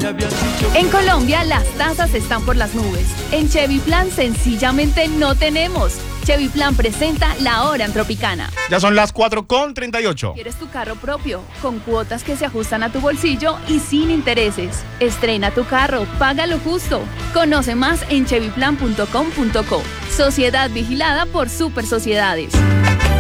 En Colombia las tasas están por las nubes. En Chevy Plan sencillamente no tenemos. Chevy Plan presenta La Hora en Tropicana. Ya son las 4:38. ¿Quieres tu carro propio? Con cuotas que se ajustan a tu bolsillo y sin intereses. Estrena tu carro, págalo justo. Conoce más en chevyplan.com.co. Sociedad vigilada por Super Sociedades.